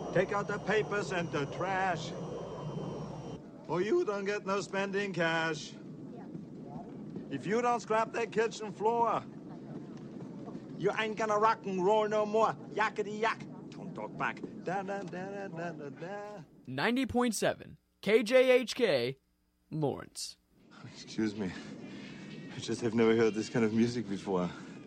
Take out the papers and the trash. Or you don't get no spending cash. If you don't scrap that kitchen floor, you ain't gonna rock and roll no more. Yakety yak. Don't talk back. Da da da da da da. 90.7 KJHK, Lawrence. Excuse me. I just have never heard this kind of music before.